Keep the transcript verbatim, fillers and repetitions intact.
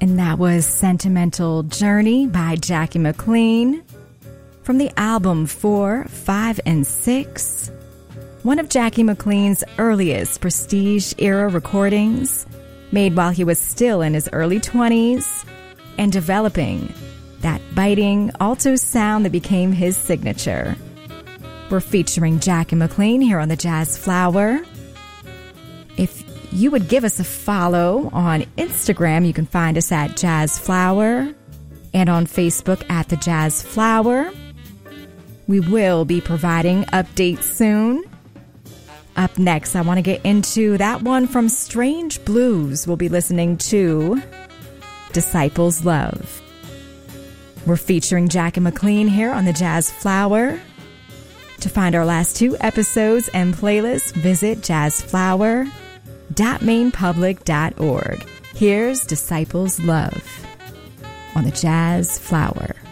And that was Sentimental Journey by Jackie McLean from the album four, five, and six, one of Jackie McLean's earliest prestige-era recordings, made while he was still in his early twenties and developing that biting alto sound that became his signature. We're featuring Jackie McLean here on the Jazz Flower. If you would give us a follow on Instagram, you can find us at Jazz Flower, and on Facebook at the Jazz Flower. We will be providing updates soon. Up next, I want to get into that one from Strange Blues. We'll be listening to Disciples Love. We're featuring Jackie McLean here on the Jazz Flower. To find our last two episodes and playlists, visit jazz flower dot maine public dot org. Here's Disciples Love on the Jazz Flower.